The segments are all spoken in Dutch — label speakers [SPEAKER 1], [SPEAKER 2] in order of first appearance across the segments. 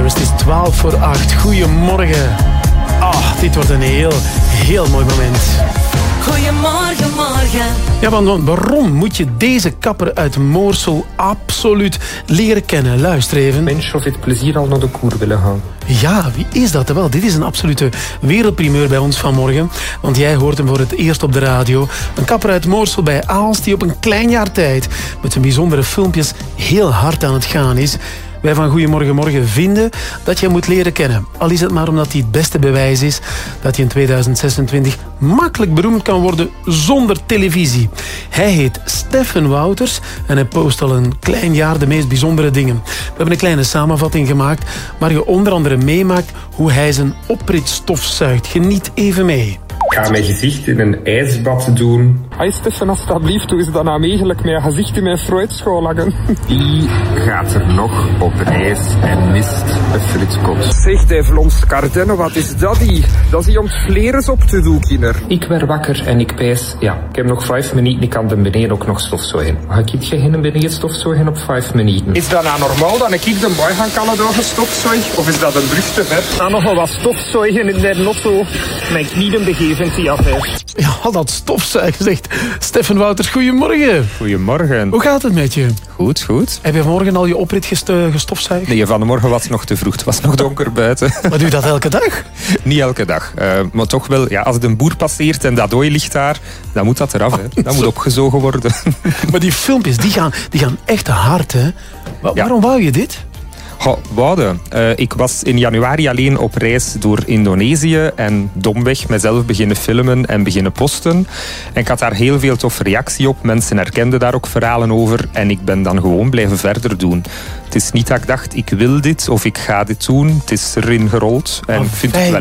[SPEAKER 1] Cyrus. Het is 7:12. Goedemorgen. Dit wordt een heel mooi moment.
[SPEAKER 2] Goedemorgen, morgen.
[SPEAKER 1] Ja, want waarom moet je deze kapper uit Moorsel absoluut leren kennen? Luister even.
[SPEAKER 3] Mensch, of het plezier al naar de koer willen gaan.
[SPEAKER 1] Ja, wie is dat? Wel, dit is een absolute wereldprimeur bij ons vanmorgen. Want jij hoort hem voor het eerst op de radio. Een kapper uit Moorsel bij Aalst die op een klein jaar tijd met zijn bijzondere filmpjes heel hard aan het gaan is. Wij van Goedemorgen Morgen vinden dat je hem moet leren kennen. Al is het maar omdat hij het beste bewijs is dat je in 2026 makkelijk beroemd kan worden zonder televisie. Hij heet Steffen Wouters en hij post al een klein jaar de meest bijzondere dingen. We hebben een kleine samenvatting gemaakt waar je onder andere meemaakt hoe hij zijn oprit stofzuigt. Geniet even mee.
[SPEAKER 3] Ik ga mijn gezicht in een ijsbad doen. Hey Steffen, alsjeblieft, hoe is dat nou eigenlijk mijn gezicht in mijn fruitschool hangen? Wie gaat er nog op reis en mist een fritkot? Zeg, die Vlaams Cardenne, wat is dat hier? Dat is hier om het vleres op te doen, kinder. Ik werd wakker en ik pijs, ik heb nog 5 minuten, ik kan de beneden ook nog stofzuigen. Ga ik geen beneden stofzuigen op 5 minuten? Is dat nou normaal dat ik de boy gaan kallen door stofzuig? Of is dat een brug te ver? Nou, nog wel wat stofzuigen in de lotto. Mijn knieën begeven.
[SPEAKER 1] Ja, dat stofzuigen zegt Steffen Wouters. Goedemorgen.
[SPEAKER 4] Goedemorgen.
[SPEAKER 1] Hoe gaat het met je?
[SPEAKER 4] Goed.
[SPEAKER 1] Heb je vanmorgen al je oprit gestofzuigd?
[SPEAKER 4] Nee, vanmorgen was het nog te vroeg. Het was nog donker buiten.
[SPEAKER 1] Maar doe je dat elke dag?
[SPEAKER 4] Niet elke dag. Maar toch wel, als het een boer passeert en dat ooi ligt daar, dan moet dat eraf. Hè. Dat moet opgezogen worden.
[SPEAKER 1] Maar die filmpjes, die gaan echt hard, hè? Waarom wou je dit?
[SPEAKER 4] Wouden. Ik was in januari alleen op reis door Indonesië en domweg mezelf beginnen filmen en beginnen posten. En ik had daar heel veel toffe reactie op. Mensen herkenden daar ook verhalen over en ik ben dan gewoon blijven verder doen. Het is niet dat ik dacht, ik wil dit of ik ga dit doen. Het is erin gerold en ik vind het wel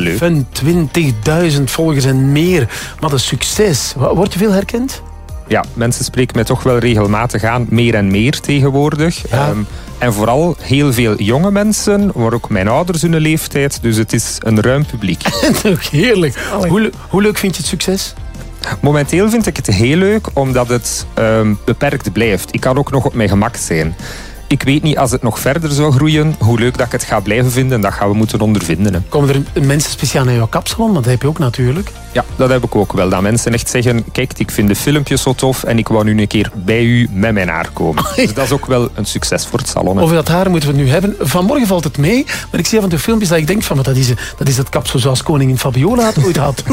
[SPEAKER 4] leuk.
[SPEAKER 1] 25.000 volgers en meer. Wat een succes. Word je veel herkend?
[SPEAKER 4] Ja, mensen spreken mij toch wel regelmatig aan. Meer en meer tegenwoordig.
[SPEAKER 1] Ja.
[SPEAKER 4] En vooral heel veel jonge mensen, maar ook mijn ouders hun leeftijd. Dus het is een ruim publiek.
[SPEAKER 1] Heerlijk. Hoe leuk vind je het succes?
[SPEAKER 4] Momenteel vind ik het heel leuk, omdat het beperkt blijft. Ik kan ook nog op mijn gemak zijn. Ik weet niet, als het nog verder zou groeien, hoe leuk dat ik het ga blijven vinden. Dat gaan we moeten ondervinden. Hè.
[SPEAKER 1] Komen er mensen speciaal naar jouw kapsalon? Want dat heb je ook natuurlijk.
[SPEAKER 4] Ja, dat heb ik ook wel. Dat mensen echt zeggen, kijk, ik vind de filmpjes zo tof en ik wou nu een keer bij u met mijn haar komen. Dus dat is ook wel een succes voor het salon. Hè.
[SPEAKER 1] Over dat haar moeten we het nu hebben. Vanmorgen valt het mee, maar ik zie af en toe filmpjes dat ik denk van, dat is het kapsel zoals koningin Fabiola het ooit had.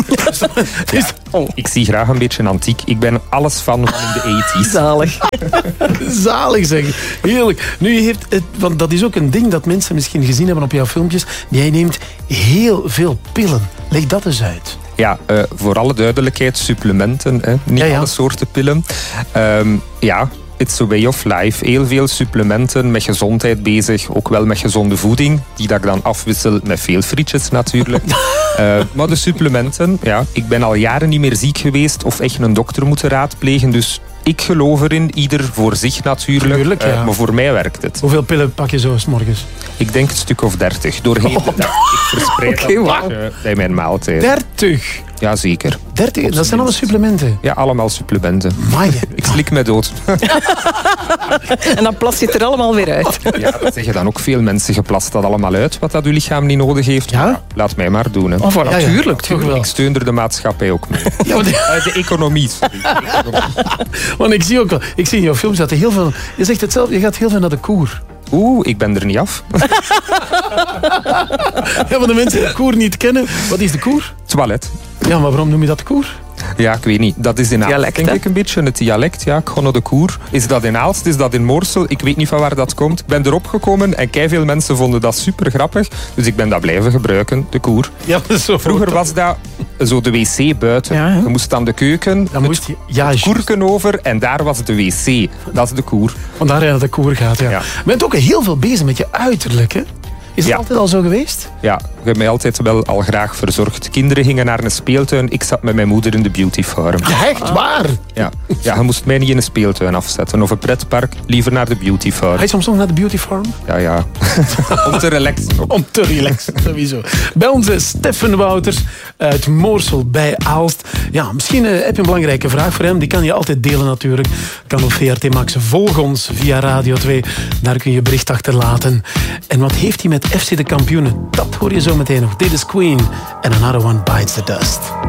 [SPEAKER 4] Ik zie graag een beetje antiek. Ik ben alles van in de 80's.
[SPEAKER 1] Zalig. Zalig zeg. Heerlijk. Nu heeft het, want dat is ook een ding dat mensen misschien gezien hebben op jouw filmpjes. Jij neemt heel veel pillen. Leg dat eens uit.
[SPEAKER 4] Ja, voor alle duidelijkheid, supplementen. Hè. Niet alle soorten pillen. It's a way of life. Heel veel supplementen, met gezondheid bezig. Ook wel met gezonde voeding. Die dat ik dan afwissel met veel frietjes natuurlijk. Maar de supplementen, ik ben al jaren niet meer ziek geweest of echt een dokter moeten raadplegen. Dus ik geloof erin, ieder voor zich natuurlijk. Maar voor mij werkt het.
[SPEAKER 1] Hoeveel pillen pak je zo 's morgens?
[SPEAKER 4] Ik denk een stuk of 30 doorheen de dag. Ik verspreid dat bij mijn maaltijd.
[SPEAKER 1] 30?
[SPEAKER 4] Ja, zeker.
[SPEAKER 1] 30? Dat zijn alle supplementen?
[SPEAKER 4] Ja, allemaal supplementen.
[SPEAKER 1] Amai.
[SPEAKER 4] Ik slik me dood.
[SPEAKER 5] En dan plas je het er allemaal weer uit.
[SPEAKER 4] Ja, dat zeggen dan ook veel mensen. Je plast dat allemaal uit, wat dat uw lichaam niet nodig heeft.
[SPEAKER 1] Ja?
[SPEAKER 4] Laat mij maar doen. Hè.
[SPEAKER 1] Oh, voilà, tuurlijk. Toch wel.
[SPEAKER 4] Ik steun er de maatschappij ook mee.
[SPEAKER 1] Ja,
[SPEAKER 4] de economie.
[SPEAKER 1] Want ik zie ook wel, ik zie in jouw films dat er heel veel, je zegt het zelf, je gaat heel veel naar de koer.
[SPEAKER 4] Ik ben er niet af.
[SPEAKER 1] Ja, want de mensen die de koer niet kennen, wat is de koer?
[SPEAKER 4] Toilet.
[SPEAKER 1] Ja, maar waarom noem je dat de koer?
[SPEAKER 4] Ja, ik weet niet. Dat is in Aalst, denk ik een beetje. Het dialect, ik ga naar de koer. Is dat in Aalst? Is dat in Moorsel? Ik weet niet van waar dat komt. Ik ben erop gekomen en keiveel mensen vonden dat super grappig. Dus ik ben dat blijven gebruiken, de koer.
[SPEAKER 1] Ja, zo
[SPEAKER 4] vroeger was dat zo de wc buiten. Ja, je moest aan de keuken, het koerken over en daar was de wc. Dat is de koer.
[SPEAKER 1] Vandaar dat de koer gaat, ja. Je bent ook heel veel bezig met je uiterlijk, hè? Is dat altijd al zo geweest?
[SPEAKER 4] Ja, Ik heb mij altijd wel al graag verzorgd. Kinderen gingen naar een speeltuin. Ik zat met mijn moeder in de beauty farm.
[SPEAKER 1] Ja, echt waar?
[SPEAKER 4] Ja, je moest mij niet in een speeltuin afzetten. Of een pretpark, liever naar de beauty farm.
[SPEAKER 1] Ga je soms nog naar de beauty farm?
[SPEAKER 4] Ja. Om te relaxen.
[SPEAKER 1] Om te relaxen, sowieso. Bij ons is Stefan Wouters uit Moorsel bij Aalst. Ja, misschien heb je een belangrijke vraag voor hem. Die kan je altijd delen natuurlijk. Kan op VRT Max. Volg ons via Radio 2. Daar kun je bericht achterlaten. En wat heeft hij met FC de Kampioenen? Dat hoor je zo meteen nog. Dit is Queen. En Another One Bites the Dust.